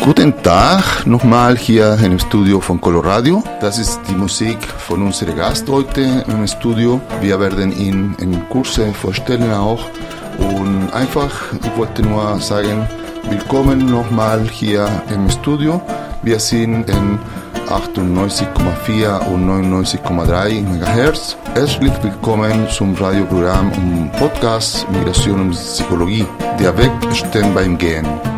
Guten Tag, nochmal hier im Studio von Coloradio. Das ist die Musik von unserem Gast heute im Studio. Wir werden ihn in Kurse vorstellen auch. Und einfach, ich wollte nur sagen, willkommen nochmal hier im Studio. Wir sind in 98,4 und 99,3 MHz. Herzlich willkommen zum Radioprogramm und Podcast Migration und Psychologie. Der Weg steht beim Gehen.